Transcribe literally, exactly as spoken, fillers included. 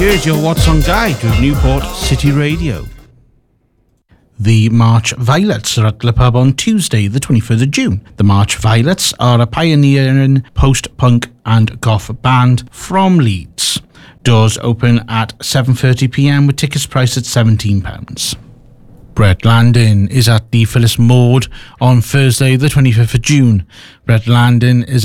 Here's your What's On Guide with Newport City Radio. The March Violets are at Le Pub on Tuesday, the twenty-third of June. The March Violets are a pioneering post-punk and goth band from Leeds. Doors open at seven thirty p m with tickets priced at seventeen pounds. Brett Landon is at the Phyllis Maud on Thursday, the twenty-fifth of June. Brett Landon is